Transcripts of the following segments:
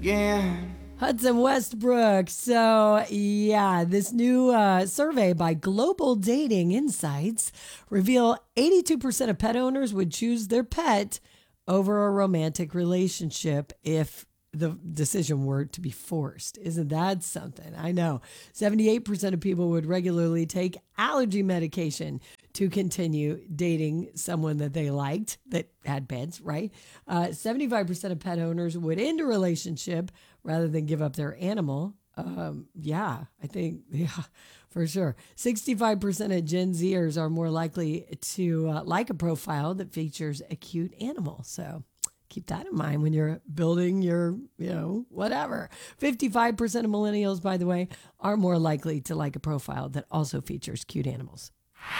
again. Hudson Westbrook. So, yeah, this new survey by Global Dating Insights reveal 82% of pet owners would choose their pet over a romantic relationship if the decision were to be forced. Isn't that something? I know. 78% of people would regularly take allergy medication to continue dating someone that they liked that had pets, right? 75% of pet owners would end a relationship rather than give up their animal. Yeah, for sure. 65% of Gen Zers are more likely to like a profile that features a cute animal. So keep that in mind when you're building your, whatever. 55% of millennials, by the way, are more likely to like a profile that also features cute animals.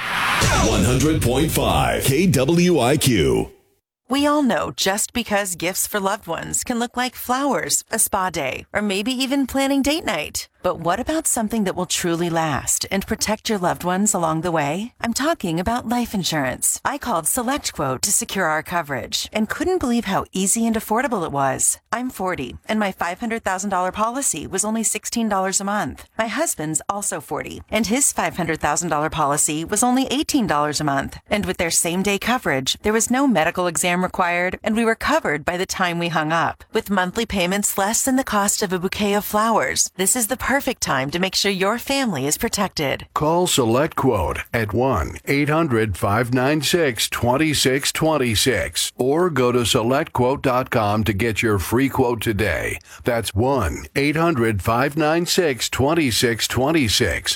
100.5 KWIQ. We all know just because gifts for loved ones can look like flowers, a spa day, or maybe even planning date night. But what about something that will truly last and protect your loved ones along the way? I'm talking about life insurance. I called SelectQuote to secure our coverage and couldn't believe how easy and affordable it was. I'm 40, and my $500,000 policy was only $16 a month. My husband's also 40, and his $500,000 policy was only $18 a month. And with their same-day coverage, there was no medical exam required, and we were covered by the time we hung up. With monthly payments less than the cost of a bouquet of flowers, this is the perfect time to make sure your family is protected. Call SelectQuote at 1-800-596-2626 or go to SelectQuote.com to get your free quote today. That's 1-800-596-2626.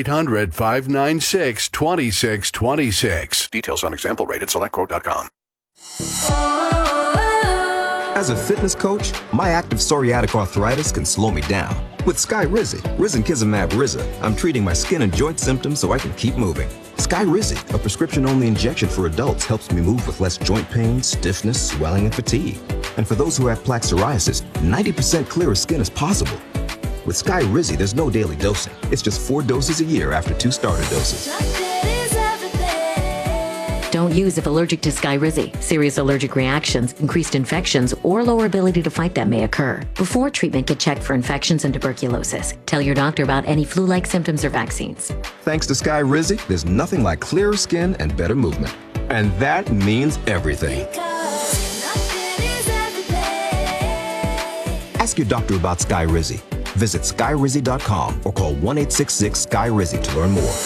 1-800-596-2626. Details on example rate at SelectQuote.com. As a fitness coach, my active psoriatic arthritis can slow me down. With Skyrizi, Risankizumab Riza, I'm treating my skin and joint symptoms so I can keep moving. Skyrizi, a prescription-only injection for adults, helps me move with less joint pain, stiffness, swelling, and fatigue. And for those who have plaque psoriasis, 90% clearer skin is possible. With Skyrizi, there's no daily dosing. It's just 4 doses a year after 2 starter doses. Don't use if allergic to Skyrizi. Serious allergic reactions, increased infections, or lower ability to fight them may occur. Before treatment, get checked for infections and tuberculosis. Tell your doctor about any flu-like symptoms or vaccines. Thanks to Skyrizi, there's nothing like clearer skin and better movement. And that means everything. Ask your doctor about Skyrizi. Visit Skyrizi.com or call 1-866-SKY-RIZI to learn more.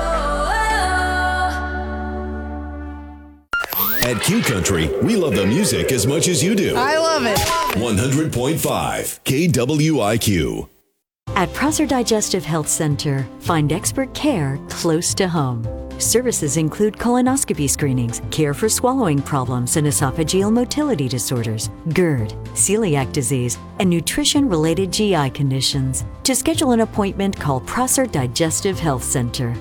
At Q Country, we love the music as much as you do. I love it. 100.5 KWIQ. At Prosser Digestive Health Center, find expert care close to home. Services include colonoscopy screenings, care for swallowing problems and esophageal motility disorders, GERD, celiac disease, and nutrition-related GI conditions. To schedule an appointment, call Prosser Digestive Health Center,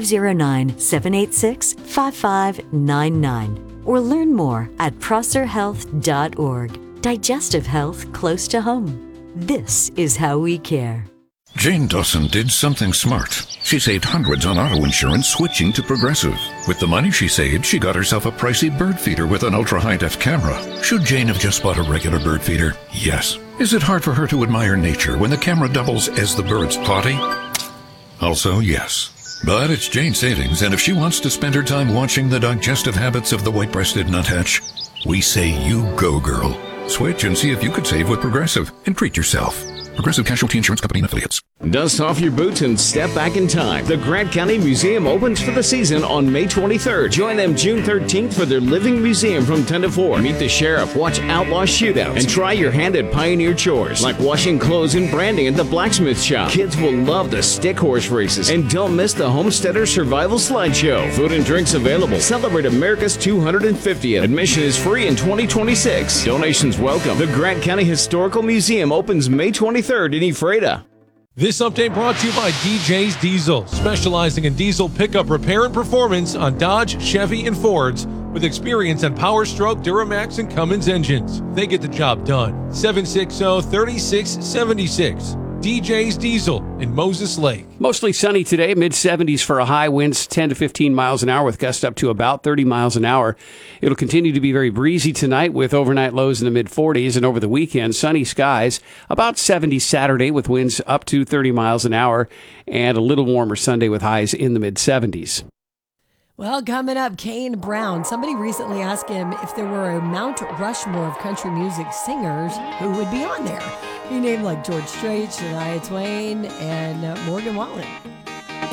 509-786-5599. Or learn more at prosserhealth.org. Digestive health close to home. This is how we care. Jane Dawson did something smart. She saved hundreds on auto insurance switching to Progressive. With the money she saved, she got herself a pricey bird feeder with an ultra-high-def camera. Should Jane have just bought a regular bird feeder? Yes. Is it hard for her to admire nature when the camera doubles as the bird's potty? Also, yes. But it's Jane's savings, and if she wants to spend her time watching the digestive habits of the white-breasted nuthatch, we say you go, girl. Switch and see if you could save with Progressive and treat yourself. Progressive Casualty Insurance Company and Affiliates. Dust off your boots and step back in time. The Grant County Museum opens for the season on May 23rd. Join them June 13th for their Living Museum from 10 to 4. Meet the sheriff, watch outlaw shootouts, and try your hand at pioneer chores like washing clothes and branding at the blacksmith shop. Kids will love the stick horse races, and don't miss the Homesteader Survival Slideshow. Food and drinks available. Celebrate America's 250th. Admission is free in 2026. Donations welcome. The Grant County Historical Museum opens May 23rd in Ephrata. This update brought to you by DJ's Diesel, specializing in diesel pickup repair and performance on Dodge, Chevy, and Fords with experience on Power Stroke, Duramax, and Cummins engines. They get the job done. 760-3676. DJ's Diesel in Moses Lake. Mostly sunny today, mid-70s for a high, winds 10 to 15 miles an hour with gusts up to about 30 miles an hour. It'll continue to be very breezy tonight with overnight lows in the mid-40s, and over the weekend, sunny skies, about 70 Saturday with winds up to 30 miles an hour, and a little warmer Sunday with highs in the mid-70s. Well, coming up, Kane Brown. Somebody recently asked him if there were a Mount Rushmore of country music singers, who would be on there. He named like George Strait, Shania Twain, and Morgan Wallen.